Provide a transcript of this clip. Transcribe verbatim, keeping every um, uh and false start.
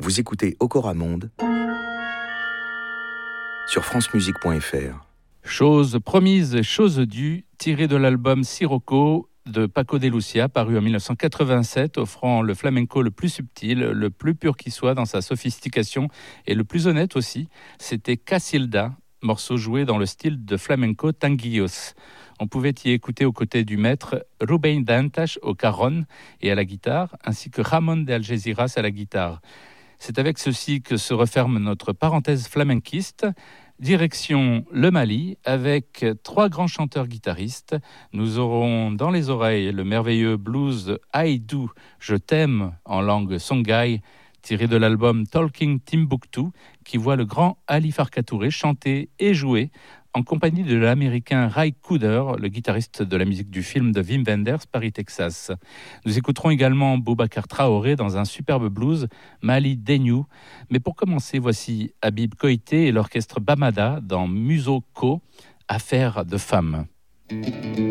Vous écoutez Okora Monde sur francemusique point f r. Chose promise, chose due, tiré de l'album Sirocco de Paco de Lucia, paru en dix-neuf cent quatre-vingt-sept, offrant le flamenco le plus subtil, le plus pur qui soit dans sa sophistication et le plus honnête aussi. C'était Casilda, morceau joué dans le style de flamenco tanguillos. On pouvait y écouter aux côtés du maître Rubén Dantas au carron et à la guitare, ainsi que Ramon de Algeciras à la guitare. C'est avec ceci que se referme notre parenthèse flamenquiste. Direction le Mali, avec trois grands chanteurs-guitaristes. Nous aurons dans les oreilles le merveilleux blues Aïdou, Je t'aime en langue songhai, tiré de l'album Talking Timbuktu, qui voit le grand Ali Farka Touré chanter et jouer en compagnie de l'américain Ray Cooder, le guitariste de la musique du film de Wim Wenders, Paris, Texas. Nous écouterons également Boubacar Traoré dans un superbe blues, Mali Denyou. Mais pour commencer, voici Habib Koité et l'orchestre Bamada dans Musoko, Affaire de femmes.